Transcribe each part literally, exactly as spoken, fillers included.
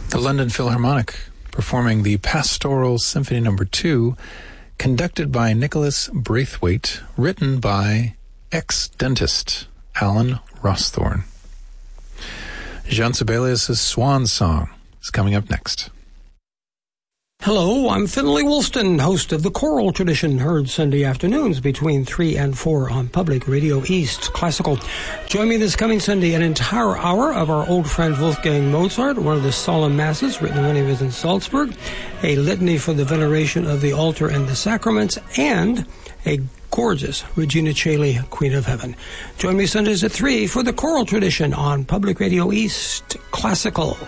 The London Philharmonic performing the Pastoral Symphony Number two, conducted by Nicholas Braithwaite, written by ex-dentist Alan Rawsthorne. Jean Sibelius' Swan Song is coming up next. Hello, I'm Finley Woolston, host of The Choral Tradition, heard Sunday afternoons between three and four on Public Radio East Classical. Join me this coming Sunday, an entire hour of our old friend Wolfgang Mozart, one of the solemn masses written when he was in Salzburg, a litany for the veneration of the altar and the sacraments, and a gorgeous Regina Caeli, Queen of Heaven. Join me Sundays at three for The Choral Tradition on Public Radio East Classical.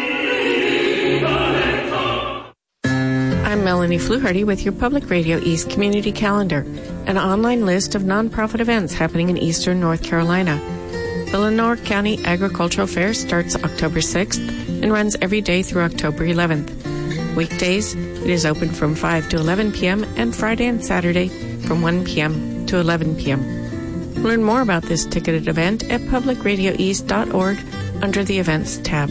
I'm Melanie Fluharty with your Public Radio East Community Calendar, an online list of nonprofit events happening in eastern North Carolina. The Lenoir County Agricultural Fair starts October sixth and runs every day through October eleventh. Weekdays, it is open from five to eleven p.m. and Friday and Saturday from one p.m. to eleven p.m. Learn more about this ticketed event at public radio east dot org under the Events tab.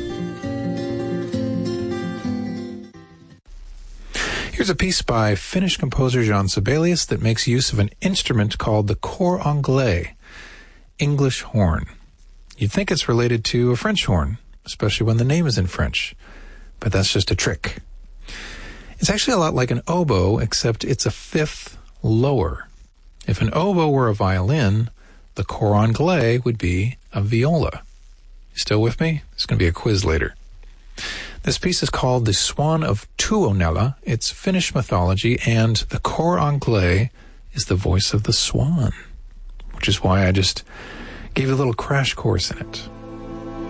Here's a piece by Finnish composer Jean Sibelius that makes use of an instrument called the cor anglais, English horn. You'd think it's related to a French horn, especially when the name is in French, but that's just a trick. It's actually a lot like an oboe, except it's a fifth lower. If an oboe were a violin, the cor anglais would be a viola. You still with me? There's going to be a quiz later. This piece is called The Swan of Tuonela. It's Finnish mythology, and the cor anglais is the voice of the swan, which is why I just gave a little crash course in it.